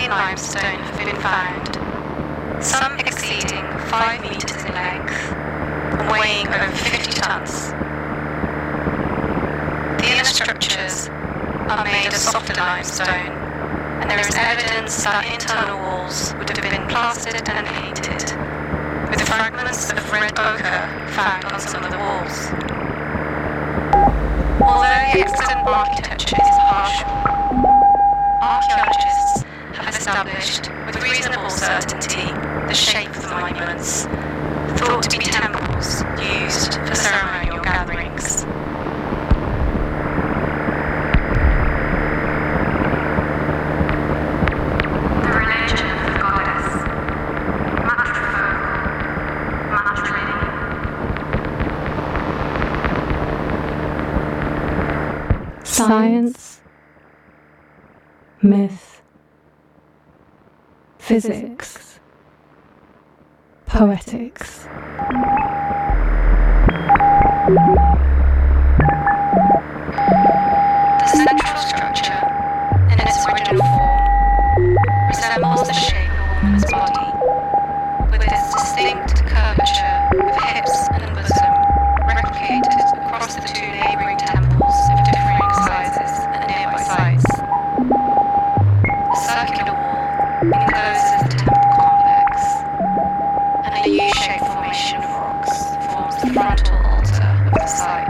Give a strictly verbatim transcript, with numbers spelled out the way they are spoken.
in limestone have been found, some exceeding five metres in length and weighing over fifty tonnes. The inner structures are made of softer limestone, and there is evidence that internal walls would have been plastered and painted, with fragments of red ochre found on some of the walls. Although the extant architecture is partial, archaeologists have established with reasonable certainty the shape of the monuments, thought to be temples used for ceremonial gatherings. The religion of the goddess, matrifocal, matrilineal. Science, myth, physics, poetics.